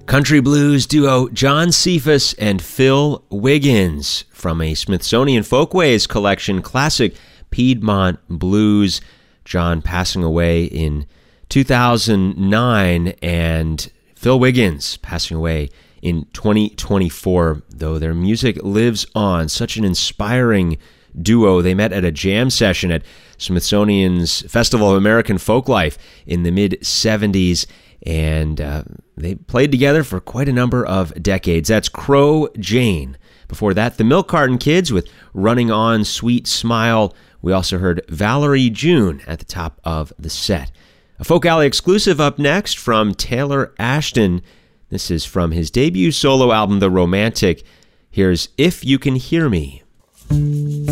Country blues duo John Cephas and Phil Wiggins from a Smithsonian Folkways collection, Classic Piedmont Blues. John passing away in 2009 and Phil Wiggins passing away in 2024, though their music lives on. Such an inspiring duo. They met at a jam session at Smithsonian's Festival of American Folklife in the mid-'70s, and they played together for quite a number of decades. That's Crow Jane. Before that, the Milk Carton Kids with Running On, Sweet Smile. We also heard Valerie June at the top of the set. A Folk Alley exclusive up next from Taylor Ashton. This is from his debut solo album, The Romantic. Here's If You Can Hear Me.